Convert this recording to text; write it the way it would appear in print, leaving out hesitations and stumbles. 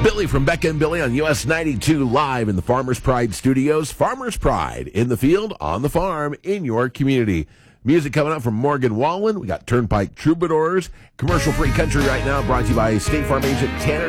Billy from Becca and Billy on US 92 live in the Farmers Pride Studios. Farmers Pride in the field, on the farm, in your community. Music coming up from Morgan Wallen. We got Turnpike Troubadours. Commercial-free country right now brought to you by State Farm agent Tanner